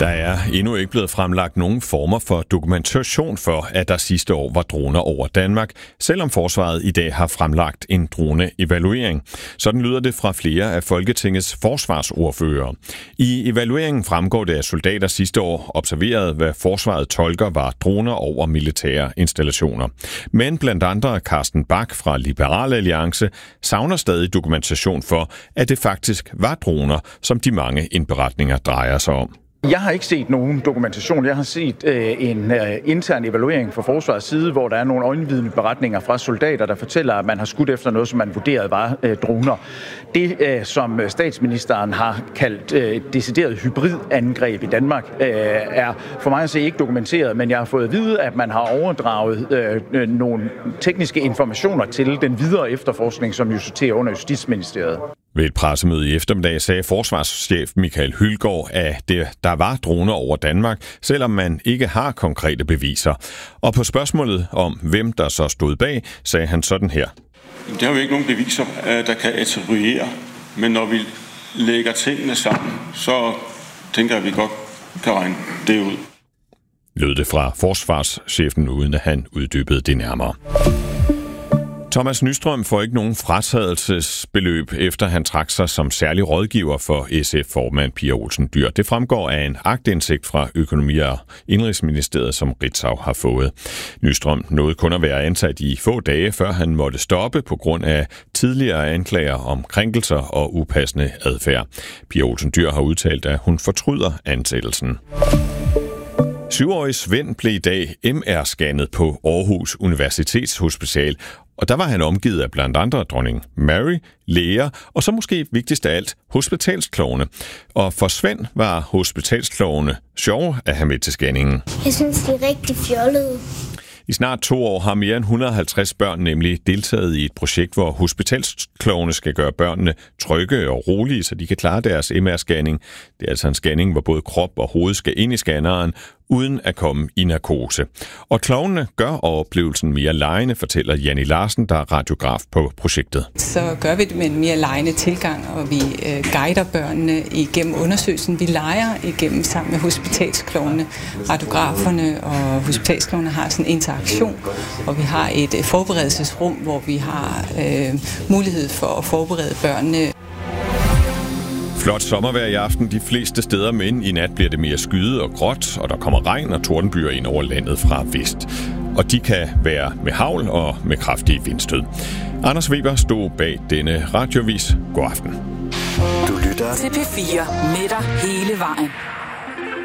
Der er endnu ikke blevet fremlagt nogen former for dokumentation for, at der sidste år var droner over Danmark, selvom forsvaret i dag har fremlagt en droneevaluering. Sådan lyder det fra flere af Folketingets forsvarsordførere. I evalueringen fremgår det, at soldater sidste år observerede, hvad forsvaret tolker var droner over militære installationer. Men blandt andre Carsten Bach fra Liberal Alliance savner stadig dokumentation for, at det faktisk var droner, som de mange indberetninger drejer sig om. Jeg har ikke set nogen dokumentation. Jeg har set en intern evaluering fra forsvarets side, hvor der er nogle øjenvidende beretninger fra soldater, der fortæller, at man har skudt efter noget, som man vurderede var droner. Det, som statsministeren har kaldt decideret hybridangreb i Danmark, er for mig at se ikke dokumenteret, men jeg har fået at vide, at man har overdraget nogle tekniske informationer til den videre efterforskning, som jo sorterer under Justitsministeriet. Ved et pressemøde i eftermiddag sagde forsvarschef Michael Hylgaard, at der var droner over Danmark, selvom man ikke har konkrete beviser. Og på spørgsmålet om, hvem der så stod bag, sagde han sådan her. Der er jo ikke nogen beviser, der kan attribuere, men når vi lægger tingene sammen, så tænker jeg, at vi godt kan regne det ud. Lød det fra forsvarschefen, uden at han uddybede det nærmere. Thomas Nystrøm får ikke nogen fratrædelsesbeløb, efter han trak sig som særlig rådgiver for SF-formand Pia Olsen Dyhr. Det fremgår af en aktindsigt fra Økonomi- og Indenrigsministeriet, som Ritzau har fået. Nystrøm nåede kun at være ansat i få dage, før han måtte stoppe på grund af tidligere anklager om krænkelser og upassende adfærd. Pia Olsen Dyhr har udtalt, at hun fortryder ansættelsen. 7-årig Svend blev i dag MR-scannet på Aarhus Universitetshospital, og der var han omgivet af blandt andre dronning Mary, læger og så måske vigtigst af alt hospitalsklovne. Og for Svend var hospitalsklovne sjove at have med til scanningen. Jeg synes, de er rigtig fjollede. I snart 2 år har mere end 150 børn nemlig deltaget i et projekt, hvor hospitalsklovne skal gøre børnene trygge og rolige, så de kan klare deres MR-scanning. Det er altså en scanning, hvor både krop og hoved skal ind i scanneren, uden at komme i narkose. Og klovnene gør oplevelsen mere legende, fortæller Janni Larsen, der er radiograf på projektet. Så gør vi det med en mere legende tilgang, og vi guider børnene igennem undersøgelsen. Vi leger igennem sammen med hospitalsklovnene. Radiograferne og hospitalsklovnene har sådan en interaktion, og vi har et forberedelsesrum, hvor vi har mulighed for at forberede børnene. Flot sommervejr i aften de fleste steder, men i nat bliver det mere skyet og gråt, og der kommer regn og tordenbyer ind over landet fra vest. Og de kan være med hagl og med kraftige vindstød. Anders Weber stod bag denne radiovis. God aften. Du lytter til P4 med dig hele vejen.